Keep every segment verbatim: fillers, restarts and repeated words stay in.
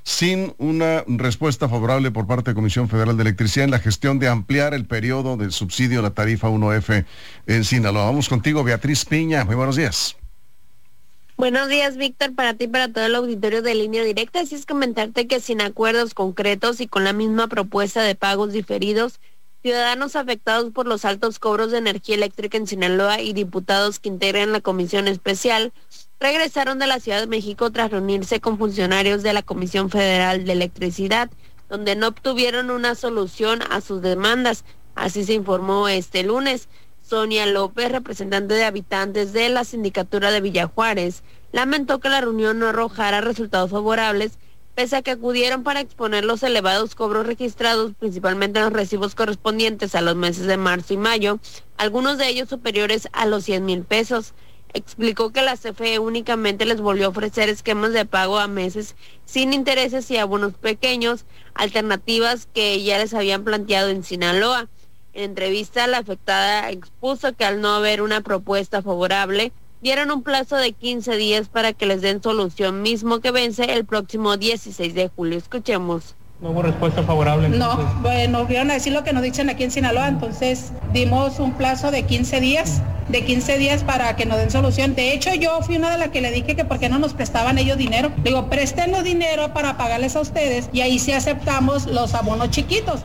sin una respuesta favorable por parte de Comisión Federal de Electricidad en la gestión de ampliar el periodo del subsidio a la tarifa uno F en Sinaloa. Vamos contigo, Beatriz Piña. Muy buenos días. Buenos días, Víctor, para ti y para todo el auditorio de Línea Directa. Así es comentarte que sin acuerdos concretos y con la misma propuesta de pagos diferidos, ciudadanos afectados por los altos cobros de energía eléctrica en Sinaloa y diputados que integran la comisión especial regresaron de la Ciudad de México tras reunirse con funcionarios de la Comisión Federal de Electricidad, donde no obtuvieron una solución a sus demandas. Así se informó este lunes. Sonia López, representante de habitantes de la sindicatura de Villa Juárez, lamentó que la reunión no arrojara resultados favorables, pese a que acudieron para exponer los elevados cobros registrados, principalmente en los recibos correspondientes a los meses de marzo y mayo, algunos de ellos superiores a los cien mil pesos. Explicó que la C F E únicamente les volvió a ofrecer esquemas de pago a meses sin intereses y abonos pequeños, alternativas que ya les habían planteado en Sinaloa. En entrevista, la afectada expuso que al no haber una propuesta favorable, dieron un plazo de quince días para que les den solución, mismo que vence el próximo dieciséis de julio. Escuchemos. ¿No hubo respuesta favorable? Entonces? No, bueno, nos vieron a decir lo que nos dicen aquí en Sinaloa, entonces dimos un plazo de quince días, de quince días para que nos den solución. De hecho, yo fui una de las que le dije que por qué no nos prestaban ellos dinero. Le digo, préstenos dinero para pagarles a ustedes y ahí sí aceptamos los abonos chiquitos.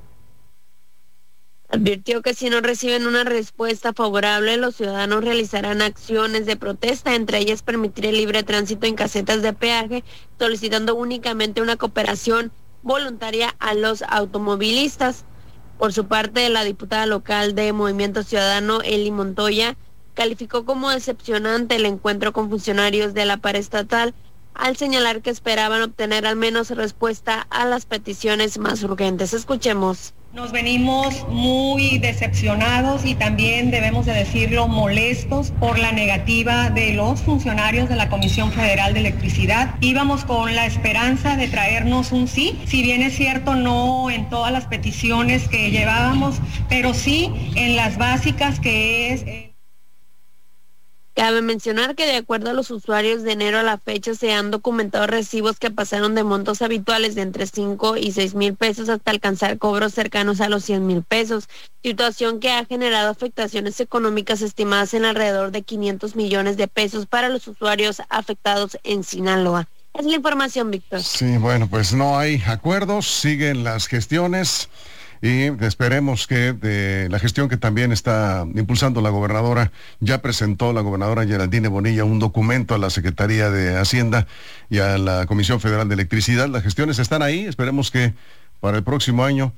Advirtió que si no reciben una respuesta favorable, los ciudadanos realizarán acciones de protesta, entre ellas permitir el libre tránsito en casetas de peaje, solicitando únicamente una cooperación voluntaria a los automovilistas. Por su parte, la diputada local de Movimiento Ciudadano, Eli Montoya, calificó como decepcionante el encuentro con funcionarios de la paraestatal, al señalar que esperaban obtener al menos respuesta a las peticiones más urgentes. Escuchemos. Nos venimos muy decepcionados y también debemos de decirlo molestos por la negativa de los funcionarios de la Comisión Federal de Electricidad. Íbamos con la esperanza de traernos un sí, si bien es cierto no en todas las peticiones que llevábamos, pero sí en las básicas que es... Eh... Cabe mencionar que de acuerdo a los usuarios, de enero a la fecha se han documentado recibos que pasaron de montos habituales de entre cinco y seis mil pesos hasta alcanzar cobros cercanos a los cien mil pesos, situación que ha generado afectaciones económicas estimadas en alrededor de quinientos millones de pesos para los usuarios afectados en Sinaloa. Es la información, Víctor. Sí, bueno, pues no hay acuerdos, siguen las gestiones. Y esperemos que de la gestión que también está impulsando la gobernadora, ya presentó la gobernadora Geraldine Bonilla un documento a la Secretaría de Hacienda y a la Comisión Federal de Electricidad. Las gestiones están ahí, esperemos que para el próximo año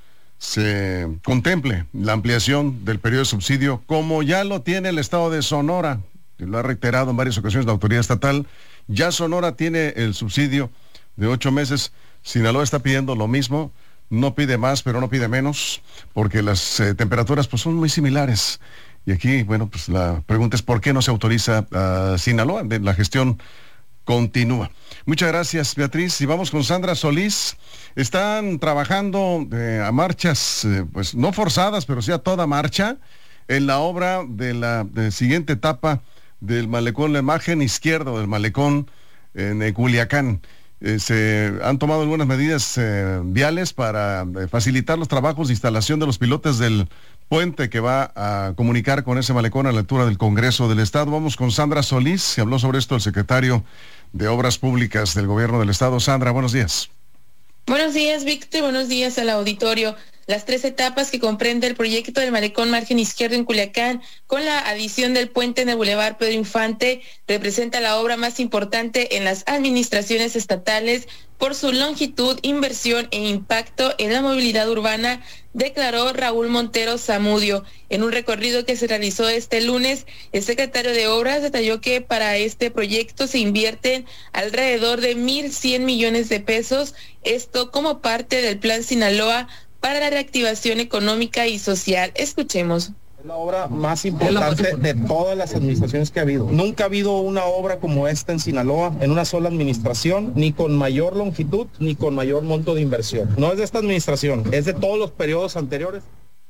se contemple la ampliación del periodo de subsidio, como ya lo tiene el estado de Sonora, que lo ha reiterado en varias ocasiones la autoridad estatal. Ya Sonora tiene el subsidio de ocho meses, Sinaloa está pidiendo lo mismo. No pide más, pero no pide menos, porque las eh, temperaturas pues son muy similares. Y aquí, bueno, pues la pregunta es ¿por qué no se autoriza a Sinaloa? De la gestión continúa. Muchas gracias, Beatriz. Y vamos con Sandra Solís. Están trabajando eh, a marchas, eh, pues no forzadas, pero sí a toda marcha, en la obra de la de siguiente etapa del malecón, la imagen izquierda del malecón en eh, Culiacán. Eh, se han tomado algunas medidas eh, viales para eh, facilitar los trabajos de instalación de los pilotes del puente que va a comunicar con ese malecón a la altura del Congreso del Estado. Vamos con Sandra Solís, se habló sobre esto el secretario de Obras Públicas del Gobierno del Estado. Sandra, buenos días. Buenos días, Víctor, buenos días al auditorio. Las tres etapas que comprende el proyecto del malecón margen izquierdo en Culiacán, con la adición del puente en el Boulevard Pedro Infante, representa la obra más importante en las administraciones estatales por su longitud, inversión e impacto en la movilidad urbana, declaró Raúl Montero Zamudio. En un recorrido que se realizó este lunes, el secretario de Obras detalló que para este proyecto se invierten alrededor de mil cien millones de pesos, esto como parte del Plan Sinaloa para la reactivación económica y social. Escuchemos. Es la obra más importante de todas las administraciones que ha habido. Nunca ha habido una obra como esta en Sinaloa, en una sola administración, ni con mayor longitud, ni con mayor monto de inversión. No es de esta administración, es de todos los periodos anteriores.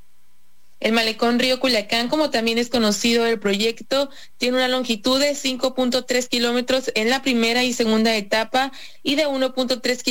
El malecón Río Culiacán, como también es conocido el proyecto, tiene una longitud de cinco punto tres kilómetros en la primera y segunda etapa y de uno punto tres kilómetros